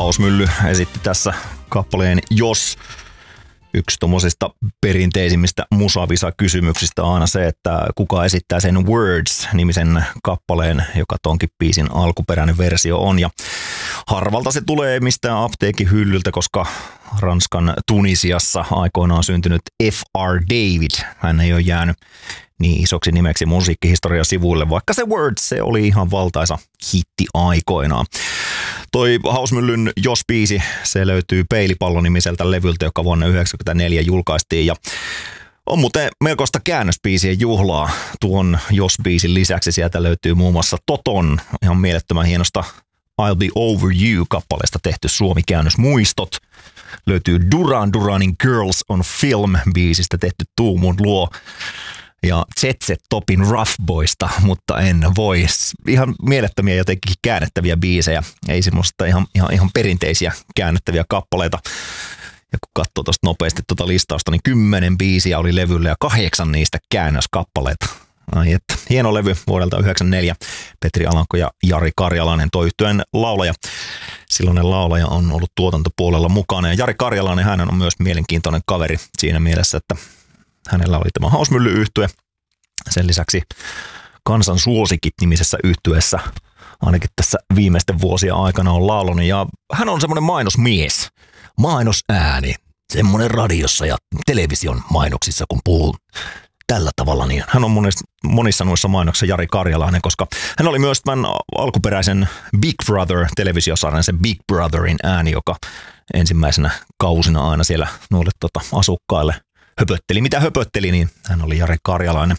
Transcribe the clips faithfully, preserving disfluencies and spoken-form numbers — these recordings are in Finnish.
Hausmylly esitti tässä kappaleen Jos. Yksi tuommoisista perinteisimmistä musavisa-kysymyksistä on aina se, että kuka esittää sen Words-nimisen kappaleen, joka tonkin biisin alkuperäinen versio on. Ja harvalta se tulee mistään apteekin hyllyltä, koska Ranskan Tunisiassa aikoinaan syntynyt F R David, hän ei ole jäänyt niin isoksi nimeksi musiikkihistorian sivuille, vaikka se Words, se oli ihan valtaisa hitti aikoinaan. Toi Hausmyllyn Jos-biisi, se löytyy Peilipallo-nimiseltä levyltä, joka vuonna yhdeksänkymmentäneljä julkaistiin ja on muuten melkoista käännösbiisien juhlaa tuon Jos-biisin lisäksi. Sieltä löytyy muun muassa Toton, ihan mielettömän hienosta I'll Be Over You-kappaleesta tehty suomikäännös Muistot. Löytyy Duran Duranin Girls on Film-biisistä tehty Tuumun luo. Ja Zetset Topin Rough Boysta, mutta en voi. Ihan mielettömiä jotenkin käännettäviä biisejä. Ei semmoista ihan, ihan, ihan perinteisiä käännettäviä kappaleita. Ja kun katsoo tuosta nopeasti tuota listausta, niin kymmenen biisiä oli levyllä ja kahdeksan niistä käännöskappaleita. Ai että, hieno levy vuodelta yhdeksänkymmentäneljä. Petri Alanko ja Jari Karjalainen, toi yhtyeen laulaja. Silloinen laulaja on ollut tuotantopuolella mukana. Ja Jari Karjalainen, hän on myös mielenkiintoinen kaveri siinä mielessä, että hänellä oli tämä Hausmylly-yhtye. Sen lisäksi Kansan suosikit -nimisessä yhtyeessä ainakin tässä viimeisten vuosien aikana on laulanut. Ja hän on semmoinen mainosmies, mainosääni, semmoinen radiossa ja television mainoksissa, kun puhuu tällä tavalla, niin hän on monissa, monissa noissa mainoksissa Jari Karjalainen, koska hän oli myös tämän alkuperäisen Big Brother-televisiosarjan, se Big Brotherin ääni, joka ensimmäisenä kausina aina siellä noille tota, asukkaille höpötteli. Mitä höpötteli, niin hän oli Jari Karjalainen.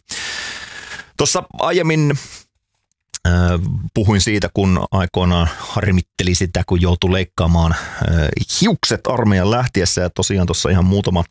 Tuossa aiemmin äh, puhuin siitä, kun aikoinaan harmitteli sitä, kun joutui leikkaamaan äh, hiukset armeijan lähtiessä. Ja tosiaan tuossa ihan muutama,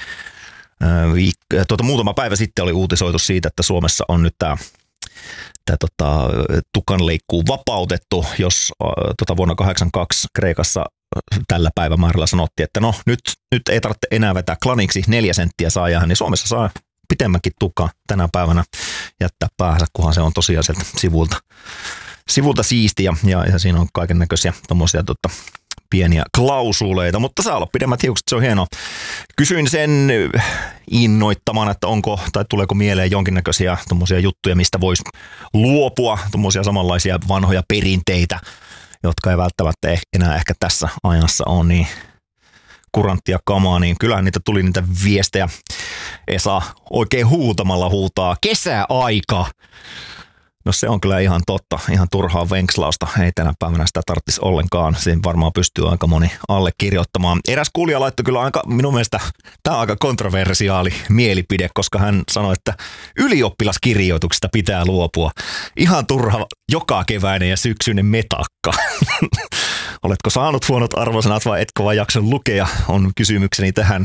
äh, viik- tuota, muutama päivä sitten oli uutisoitu siitä, että Suomessa on nyt tämä Tämä tota, tukanleikkuu vapautettu, jos äh, tota, vuonna kahdeksankymmentäkaksi Kreikassa äh, tällä päivämäärällä sanottiin, että no nyt, nyt ei tarvitse enää vetää klaniksi, neljä senttiä saa jäädä, niin Suomessa saa pitemmänkin tukkaa tänä päivänä jättää päähänsä, kunhan se on tosiaan sieltä sivulta, sivulta siisti ja, ja, ja siinä on kaiken näköisiä tommosia tota, pieniä klausuuleita, mutta saa olla pidemmät hiukset, se on hienoa. Kysyin sen innoittamana, että onko tai tuleeko mieleen jonkinnäköisiä tommosia juttuja, mistä voisi luopua, tommosia samanlaisia vanhoja perinteitä, jotka ei välttämättä enää ehkä tässä ajassa ole niin kuranttia kamaa, niin kyllähän niitä tuli niitä viestejä. Esa oikein huutamalla huutaa, kesäaika! No se on kyllä ihan totta, ihan turhaa venkslausta, ei tänä päivänä sitä tarvitsisi ollenkaan, siinä varmaan pystyy aika moni allekirjoittamaan. Eräs kuulija laittoi kyllä aika, minun mielestä tämä on aika kontroversiaali mielipide, koska hän sanoi, että ylioppilaskirjoituksista pitää luopua. Ihan turha joka keväinen ja syksyinen metakka. Oletko saanut huonot arvosanat vai etkö vaan jakson lukea, on kysymykseni tähän.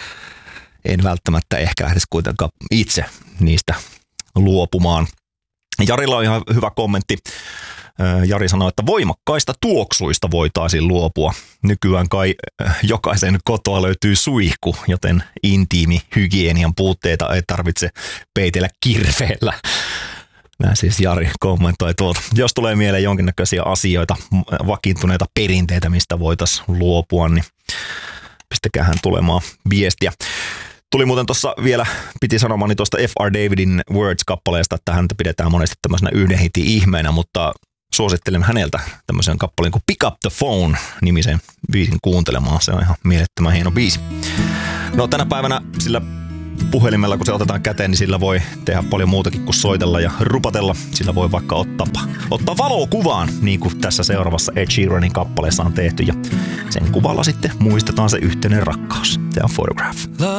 En välttämättä ehkä edes kuitenkaan itse niistä luopumaan. Jarilla on ihan hyvä kommentti. Jari sanoi, että voimakkaista tuoksuista voitaisiin luopua. Nykyään kai jokaisen kotoa löytyy suihku, joten intiimi hygienian puutteita ei tarvitse peitellä kirveellä. Näin siis Jari kommentoi tuolta. Jos tulee mieleen jonkinnäköisiä asioita, vakiintuneita perinteitä, mistä voitaisiin luopua, niin pistäkäähän tulemaan viestiä. Tuli muuten tuossa vielä, piti sanomani tuosta F R Davidin Words-kappaleesta, että häntä pidetään monesti tämmöisenä yhden hitin ihmeenä, mutta suosittelen häneltä tämmöisen kappaleen kuin Pick Up the Phone-nimisen biisin kuuntelemaan. Se on ihan mielettömän hieno biisi. No tänä päivänä sillä puhelimella, kun se otetaan käteen, niin sillä voi tehdä paljon muutakin kuin soitella ja rupatella. Sillä voi vaikka ottaa, ottaa valokuvaan, niin kuin tässä seuraavassa Ed Sheeranin kappaleessa on tehty. Ja sen kuvalla sitten muistetaan se yhteinen rakkaus. Tämä on Photograph.